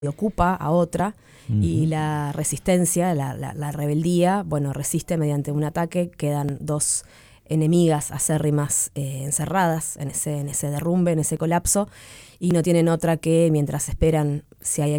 ocupa a otra y la resistencia, la rebeldía, bueno, resiste mediante un ataque. Quedan dos enemigas acérrimas encerradas en ese derrumbe, en ese colapso, y no tienen otra que, mientras esperan si hay